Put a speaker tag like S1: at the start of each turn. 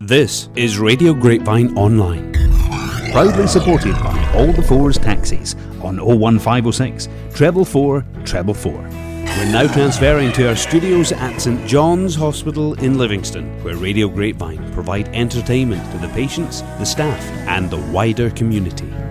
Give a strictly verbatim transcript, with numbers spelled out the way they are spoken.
S1: This is Radio Grapevine Online, proudly supported by All the Fours Taxis on oh one five oh six, treble four, treble four. We're now transferring to our studios at St John's Hospital in Livingston, where Radio Grapevine provide entertainment to the patients, the staff and the wider community.